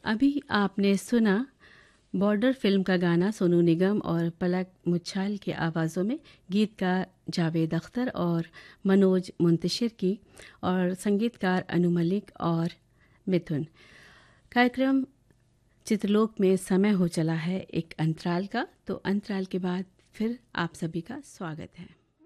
अभी आपने सुना बॉर्डर फिल्म का गाना सोनू निगम और पलक मुच्छाल की आवाज़ों में, गीतकार जावेद अख्तर और मनोज मुंतशिर की, और संगीतकार अनु मलिक और मिथुन। कार्यक्रम चित्रलोक में समय हो चला है एक अंतराल का, तो अंतराल के बाद फिर आप सभी का स्वागत है।